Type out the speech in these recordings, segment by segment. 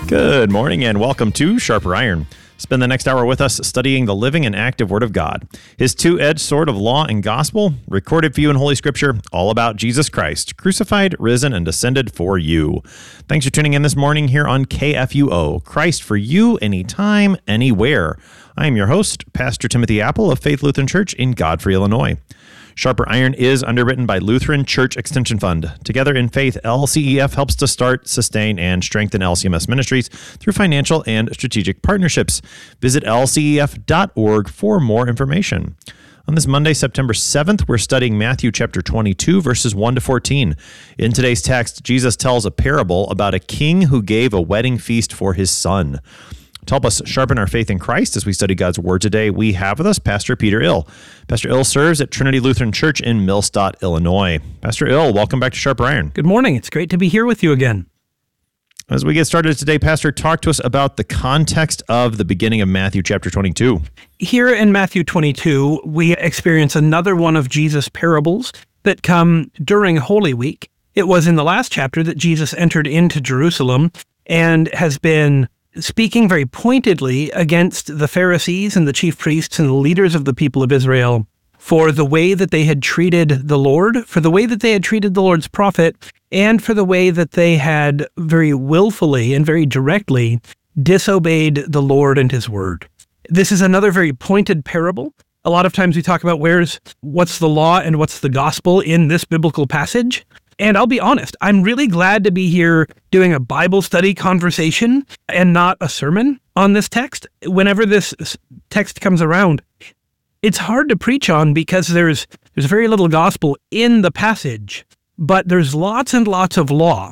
Good morning and welcome to Sharper Iron. Spend the next hour with us studying the living and active Word of God. His two-edged sword of law and gospel, recorded for you in Holy Scripture, all about Jesus Christ, crucified, risen, and ascended for you. Thanks for tuning in this morning here on KFUO, Christ for you, anytime, anywhere. I am your host, Pastor Timothy Apple of Faith Lutheran Church in Godfrey, Illinois. Sharper Iron is underwritten by Lutheran Church Extension Fund. Together in Faith, LCEF helps to start, sustain, and strengthen LCMS ministries through financial and strategic partnerships. Visit lcef.org for more information. On this Monday, September 7th, we're studying Matthew chapter 22, verses 1 to 14. In today's text, Jesus tells a parable about a king who gave a wedding feast for his son. To help us sharpen our faith in Christ as we study God's Word today, we have with us Pastor Peter Ill. Pastor Ill serves at Trinity Lutheran Church in Millstadt, Illinois. Pastor Ill, welcome back to Sharper Iron. Good morning. It's great to be here with you again. As we get started today, Pastor, talk to us about the context of the beginning of Matthew chapter 22. Here in Matthew 22, we experience another one of Jesus' parables that come during Holy Week. It was in the last chapter that Jesus entered into Jerusalem and has been speaking very pointedly against the Pharisees and the chief priests and the leaders of the people of Israel for the way that they had treated the Lord, for the way that they had treated the Lord's prophet, and for the way that they had very willfully and very directly disobeyed the Lord and his word. This is another very pointed parable. A lot of times we talk about what's the law and what's the gospel in this biblical passage. And I'll be honest, I'm really glad to be here doing a Bible study conversation and not a sermon on this text. Whenever this text comes around, it's hard to preach on because there's very little gospel in the passage, but there's lots and lots of law.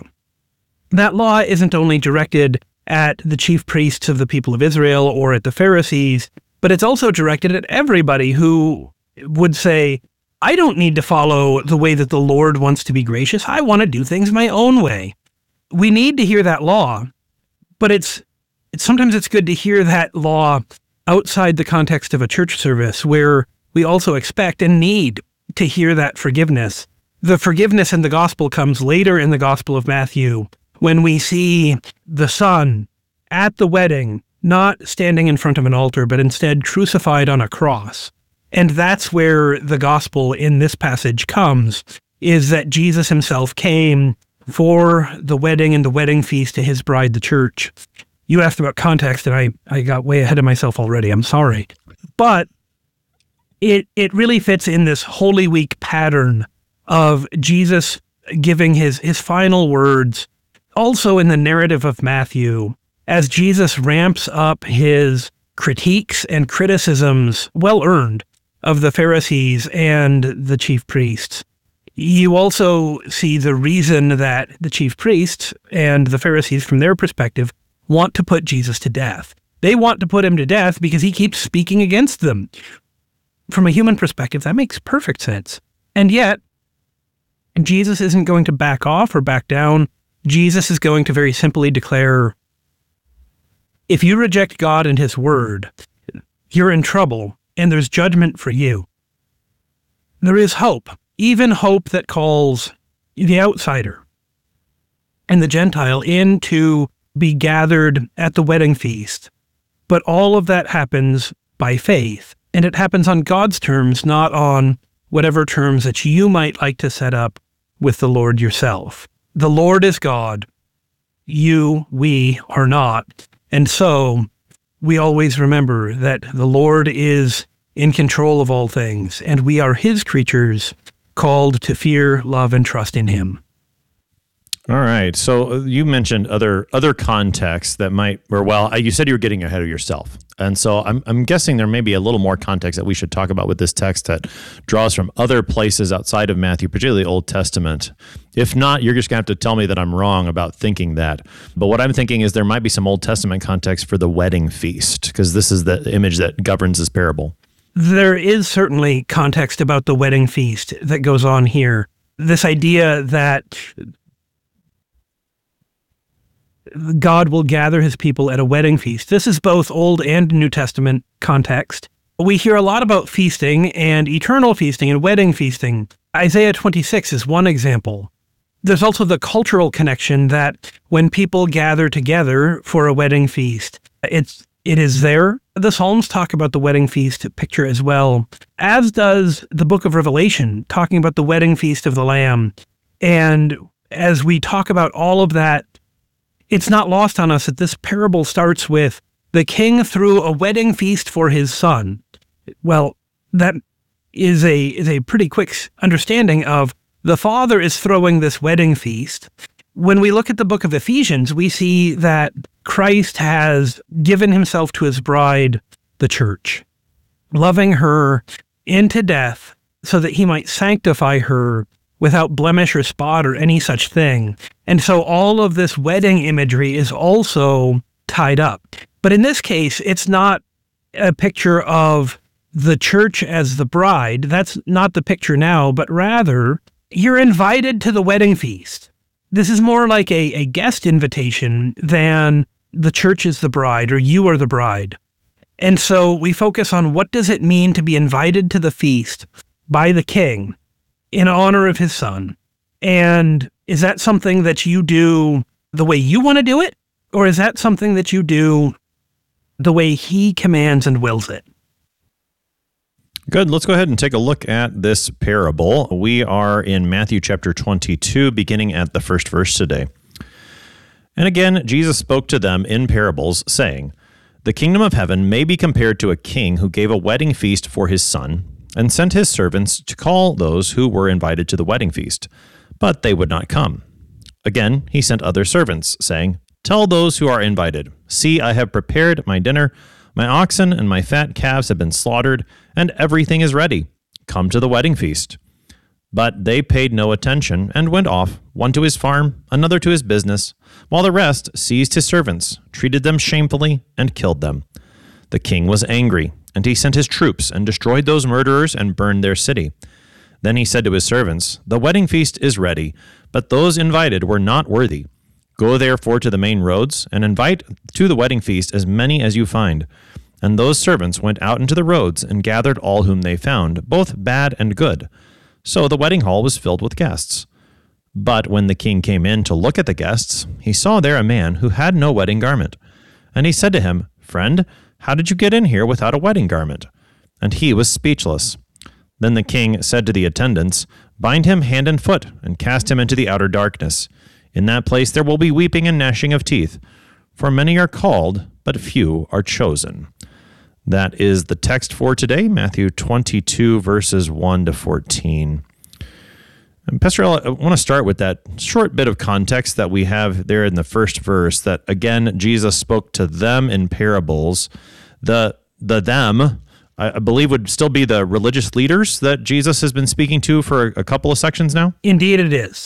That law isn't only directed at the chief priests of the people of Israel or at the Pharisees, but it's also directed at everybody who would say, I don't need to follow the way that the Lord wants to be gracious. I want to do things my own way. We need to hear that law, but sometimes it's good to hear that law outside the context of a church service where we also expect and need to hear that forgiveness. The forgiveness in the gospel comes later in the Gospel of Matthew when we see the Son at the wedding, not standing in front of an altar, but instead crucified on a cross. And that's where the gospel in this passage comes, is that Jesus himself came for the wedding and the wedding feast to his bride, the church. You asked about context, and I got way ahead of myself already. I'm sorry. But it really fits in this Holy Week pattern of Jesus giving his final words, also in the narrative of Matthew, as Jesus ramps up his critiques and criticisms, well-earned, of the Pharisees and the chief priests. You also see the reason that the chief priests and the Pharisees, from their perspective, want to put Jesus to death. They want to put him to death because he keeps speaking against them. From a human perspective, that makes perfect sense. And yet, Jesus isn't going to back off or back down. Jesus is going to very simply declare, if you reject God and his word, you're in trouble. And there's judgment for you. There is hope, even hope that calls the outsider and the Gentile in to be gathered at the wedding feast. But all of that happens by faith, and it happens on God's terms, not on whatever terms that you might like to set up with the Lord yourself. The Lord is God. We are not. And so we always remember that the Lord is in control of all things, and we are his creatures called to fear, love, and trust in him. All right. So you mentioned other contexts that you said you were getting ahead of yourself. And so I'm guessing there may be a little more context that we should talk about with this text that draws from other places outside of Matthew, particularly the Old Testament. If not, you're just going to have to tell me that I'm wrong about thinking that. But what I'm thinking is there might be some Old Testament context for the wedding feast, because this is the image that governs this parable. There is certainly context about the wedding feast that goes on here. This idea that God will gather his people at a wedding feast. This is both Old and New Testament context. We hear a lot about feasting and eternal feasting and wedding feasting. Isaiah 26 is one example. There's also the cultural connection that when people gather together for a wedding feast, it is there. The Psalms talk about the wedding feast picture as well, as does the book of Revelation, talking about the wedding feast of the Lamb. And as we talk about all of that, it's not lost on us that this parable starts with the king threw a wedding feast for his son. Well, that is a pretty quick understanding of the father is throwing this wedding feast. When we look at the book of Ephesians, we see that Christ has given himself to his bride, the church, loving her into death so that he might sanctify her without blemish or spot or any such thing. And so all of this wedding imagery is also tied up. But in this case, it's not a picture of the church as the bride. That's not the picture now, but rather you're invited to the wedding feast. This is more like a guest invitation than the church is the bride or you are the bride. And so we focus on what does it mean to be invited to the feast by the king in honor of his son. And is that something that you do the way you want to do it? Or is that something that you do the way he commands and wills it? Good. Let's go ahead and take a look at this parable. We are in Matthew chapter 22, beginning at the first verse today. And again, Jesus spoke to them in parables, saying, "The kingdom of heaven may be compared to a king who gave a wedding feast for his son, and sent his servants to call those who were invited to the wedding feast, but they would not come. Again, he sent other servants, saying, 'Tell those who are invited, see, I have prepared my dinner. My oxen and my fat calves have been slaughtered, and everything is ready. Come to the wedding feast.' But they paid no attention and went off, one to his farm, another to his business, while the rest seized his servants, treated them shamefully, and killed them. The king was angry, and he sent his troops and destroyed those murderers and burned their city. Then he said to his servants, 'The wedding feast is ready, but those invited were not worthy. Go therefore to the main roads, and invite to the wedding feast as many as you find.' And those servants went out into the roads and gathered all whom they found, both bad and good. So the wedding hall was filled with guests. But when the king came in to look at the guests, he saw there a man who had no wedding garment. And he said to him, 'Friend, how did you get in here without a wedding garment?' And he was speechless. Then the king said to the attendants, 'Bind him hand and foot, and cast him into the outer darkness. In that place there will be weeping and gnashing of teeth, for many are called, but few are chosen.'" That is the text for today, Matthew 22, verses 1 to 14. And Pastor Al, I want to start with that short bit of context that we have there in the first verse, that again, Jesus spoke to them in parables. The them, I believe, would still be the religious leaders that Jesus has been speaking to for a couple of sections now? Indeed it is.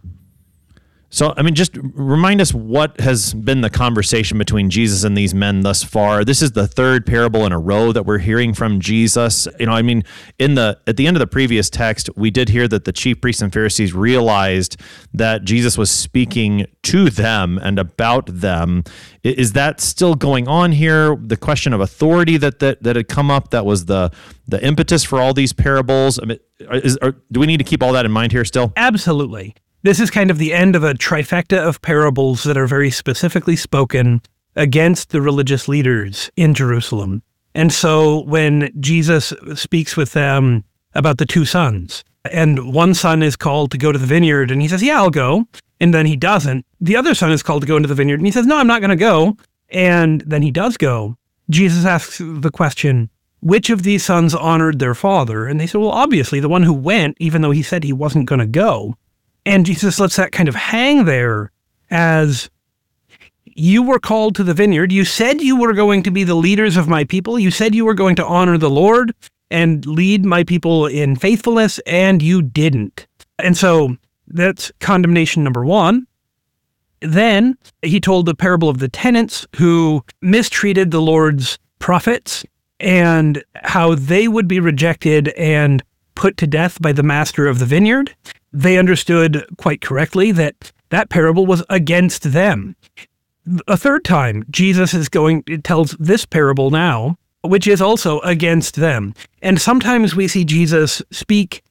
So, I mean, just remind us what has been the conversation between Jesus and these men thus far. This is the third parable in a row that we're hearing from Jesus. You know, I mean, at the end of the previous text, we did hear that the chief priests and Pharisees realized that Jesus was speaking to them and about them. Is that still going on here? The question of authority that had come up, that was the impetus for all these parables. I mean, do we need to keep all that in mind here still? Absolutely. This is kind of the end of a trifecta of parables that are very specifically spoken against the religious leaders in Jerusalem. And so when Jesus speaks with them about the two sons, and one son is called to go to the vineyard, and he says, "Yeah, I'll go," and then he doesn't. The other son is called to go into the vineyard, and he says, "No, I'm not going to go," and then he does go. Jesus asks the question, which of these sons honored their father? And they said, well, obviously the one who went, even though he said he wasn't going to go. And Jesus lets that kind of hang there as, you were called to the vineyard. You said you were going to be the leaders of my people. You said you were going to honor the Lord and lead my people in faithfulness, and you didn't. And so that's condemnation number one. Then he told the parable of the tenants who mistreated the Lord's prophets and how they would be rejected and put to death by the master of the vineyard. They understood quite correctly that that parable was against them. A third time, Jesus tells this parable now, which is also against them. And sometimes we see Jesus speak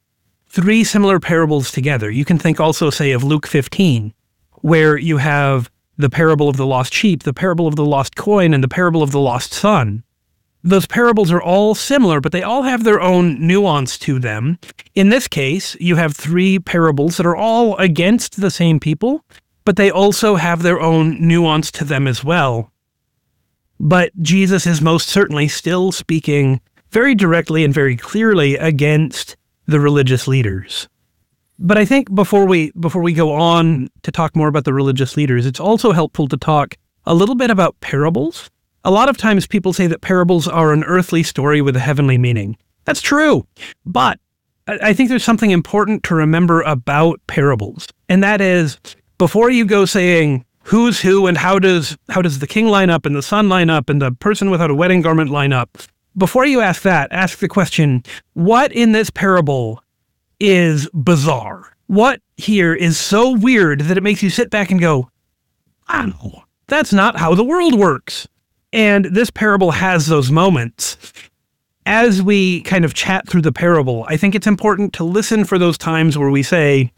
three similar parables together. You can think also, say, of Luke 15, where you have the parable of the lost sheep, the parable of the lost coin, and the parable of the lost son. Those parables are all similar, but they all have their own nuance to them. In this case, you have three parables that are all against the same people, but they also have their own nuance to them as well. But Jesus is most certainly still speaking very directly and very clearly against the religious leaders. But I think before we go on to talk more about the religious leaders, it's also helpful to talk a little bit about parables. A lot of times people say that parables are an earthly story with a heavenly meaning. That's true, but I think there's something important to remember about parables, and that is, before you go saying who's who and how does the king line up and the son line up and the person without a wedding garment line up, before you ask that, ask the question, what in this parable is bizarre? What here is so weird that it makes you sit back and go, wow, that's not how the world works. And this parable has those moments. As we kind of chat through the parable, I think it's important to listen for those times where we say,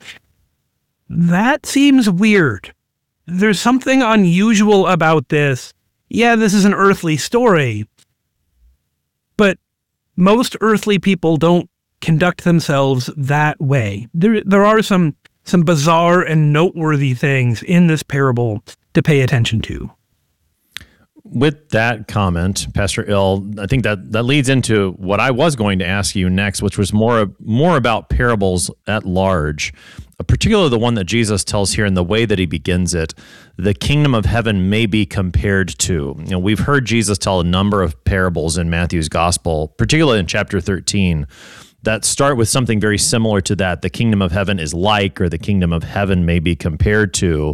that seems weird. There's something unusual about this. Yeah, this is an earthly story, but most earthly people don't conduct themselves that way. There are some bizarre and noteworthy things in this parable to pay attention to. With that comment, Pastor Ill, I think that leads into what I was going to ask you next, which was more about parables at large, particularly the one that Jesus tells here in the way that he begins it. The kingdom of heaven may be compared to. We've heard Jesus tell a number of parables in Matthew's gospel, particularly in chapter 13, that start with something very similar to that. The kingdom of heaven is like, or the kingdom of heaven may be compared to.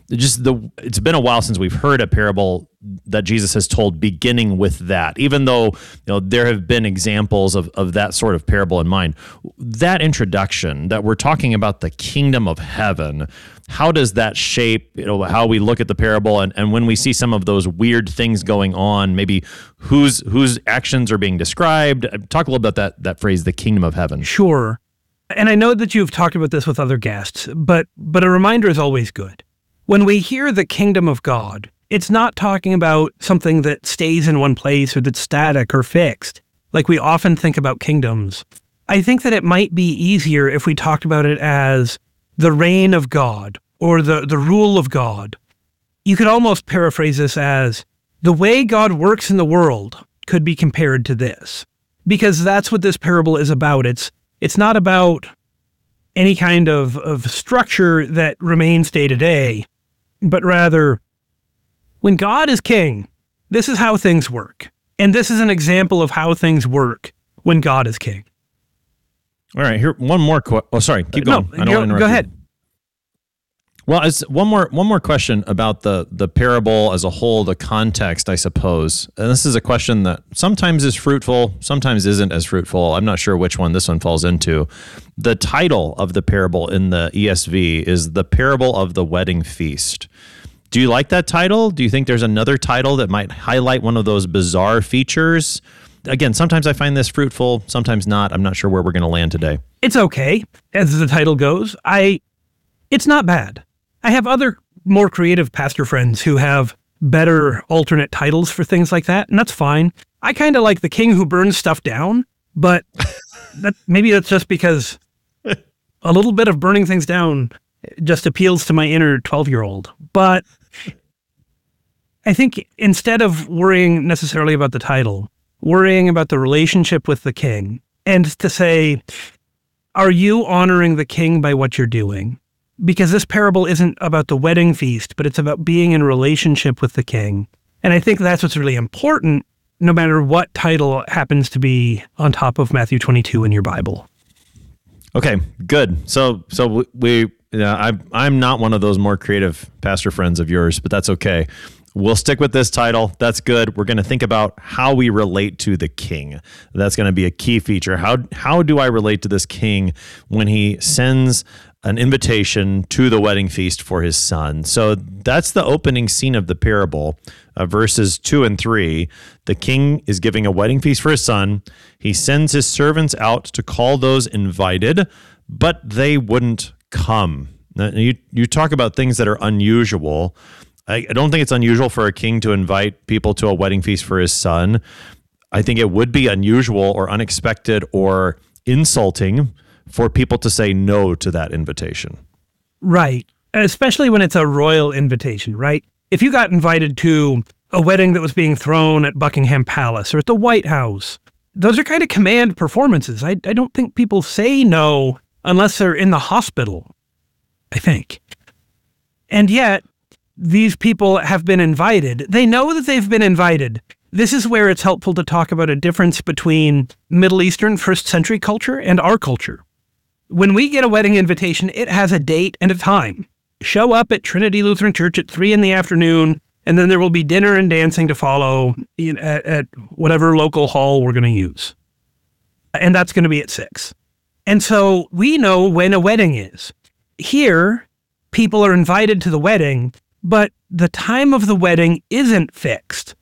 It's been a while since we've heard a parable that Jesus has told beginning with that, even though there have been examples of that sort of parable in mind. That introduction that we're talking about the kingdom of heaven, how does that shape how we look at the parable, and when we see some of those weird things going on, maybe whose actions are being described? Talk a little about that phrase, the kingdom of heaven. Sure. And I know that you've talked about this with other guests, but a reminder is always good. When we hear the kingdom of God, it's not talking about something that stays in one place or that's static or fixed, like we often think about kingdoms. I think that it might be easier if we talked about it as the reign of God or the rule of God. You could almost paraphrase this as the way God works in the world could be compared to this, because that's what this parable is about. It's not about any kind of structure that remains day to day, but rather, when God is king, this is how things work. And this is an example of how things work when God is king. All right, here, one more sorry, keep going. No, go ahead. Well, it's one more question about the parable as a whole, the context, I suppose. And this is a question that sometimes is fruitful, sometimes isn't as fruitful. I'm not sure which one this one falls into. The title of the parable in the ESV is The Parable of the Wedding Feast. Do you like that title? Do you think there's another title that might highlight one of those bizarre features? Again, sometimes I find this fruitful, sometimes not. I'm not sure where we're going to land today. It's okay, as the title goes. It's not bad. I have other more creative pastor friends who have better alternate titles for things like that, and that's fine. I kind of like The King Who Burns Stuff Down, but maybe that's just because a little bit of burning things down just appeals to my inner 12-year-old. But I think instead of worrying necessarily about the title, worrying about the relationship with the king, and to say, are you honoring the king by what you're doing? Because this parable isn't about the wedding feast, but it's about being in relationship with the king. And I think that's what's really important, no matter what title happens to be on top of Matthew 22 in your Bible. Okay, good. So I'm not one of those more creative pastor friends of yours, but that's okay. We'll stick with this title. That's good. We're going to think about how we relate to the king. That's going to be a key feature. How do I relate to this king when he sends an invitation to the wedding feast for his son? So that's the opening scene of the parable, verses 2 and 3. The king is giving a wedding feast for his son. He sends his servants out to call those invited, but they wouldn't come. Now, you talk about things that are unusual. I don't think it's unusual for a king to invite people to a wedding feast for his son. I think it would be unusual or unexpected or insulting for people to say no to that invitation. Right. Especially when it's a royal invitation, right? If you got invited to a wedding that was being thrown at Buckingham Palace or at the White House, those are kind of command performances. I don't think people say no unless they're in the hospital, I think. And yet, these people have been invited. They know that they've been invited. This is where it's helpful to talk about a difference between Middle Eastern first century culture and our culture. When we get a wedding invitation, it has a date and a time. Show up at Trinity Lutheran Church at 3 p.m, and then there will be dinner and dancing to follow at whatever local hall we're going to use. And that's going to be at 6. And so we know when a wedding is. Here, people are invited to the wedding, but the time of the wedding isn't fixed.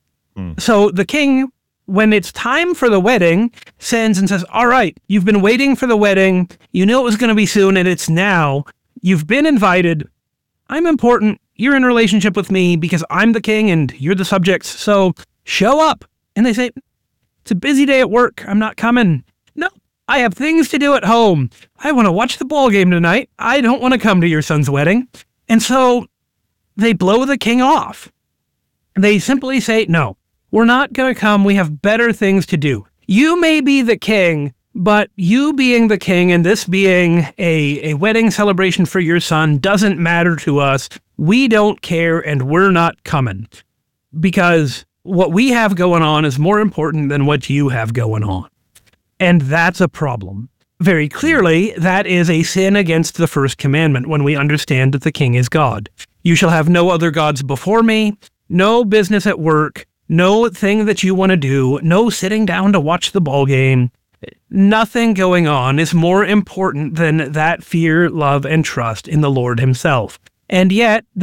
So the king, when it's time for the wedding, sends and says, all right, you've been waiting for the wedding. You knew it was going to be soon, and it's now. You've been invited. I'm important. You're in a relationship with me because I'm the king and you're the subjects. So show up. And they say, it's a busy day at work. I'm not coming. No, I have things to do at home. I want to watch the ball game tonight. I don't want to come to your son's wedding. And so they blow the king off. They simply say, no, we're not going to come. We have better things to do. You may be the king, but you being the king and this being a wedding celebration for your son doesn't matter to us. We don't care and we're not coming because what we have going on is more important than what you have going on. And that's a problem. Very clearly, that is a sin against the first commandment when we understand that the king is God. You shall have no other gods before me, no business at work, no thing that you want to do, no sitting down to watch the ball game. Nothing going on is more important than that fear, love, and trust in the Lord himself. And yet,